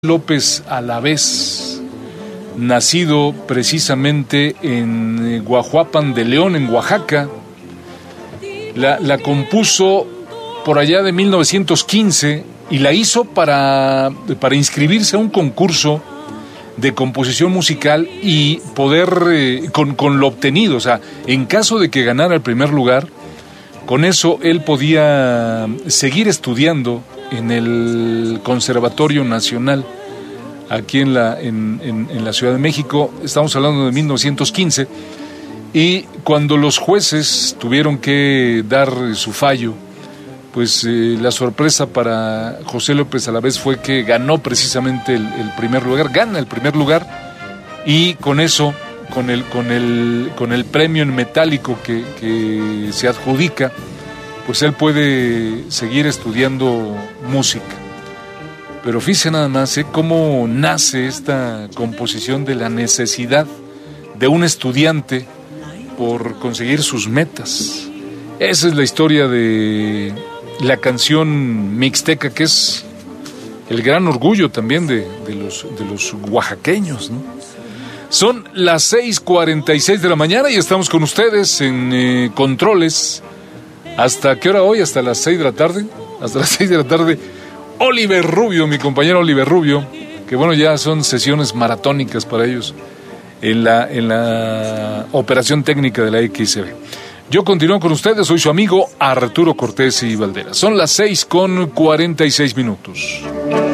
López Alavés, nacido precisamente en Guajuapan de León, en Oaxaca. La compuso por allá de 1915 y la hizo para inscribirse a un concurso de composición musical y poder, con lo obtenido, o sea, en caso de que ganara el primer lugar, con eso él podía seguir estudiando en el Conservatorio Nacional aquí en la Ciudad de México. Estamos hablando de 1915, y cuando los jueces tuvieron que dar su fallo, pues la sorpresa para José López Alavés fue que ganó precisamente el primer lugar, gana el primer lugar, y con eso, con el premio en metálico que se adjudica, pues él puede seguir estudiando música. Pero fíjese nada más cómo nace esta composición de la necesidad de un estudiante por conseguir sus metas. Esa es la historia de la canción mixteca, que es el gran orgullo también de los oaxaqueños, ¿no? Son las 6:46 de la mañana y estamos con ustedes en controles. ¿Hasta qué hora hoy? Hasta las 6 de la tarde. Hasta las 6 de la tarde. Oliver Rubio, mi compañero Oliver Rubio, que bueno, ya son sesiones maratónicas para ellos en la operación técnica de la XB. Yo continúo con ustedes, soy su amigo Arturo Cortés y Valderas. Son las 6:46 minutos.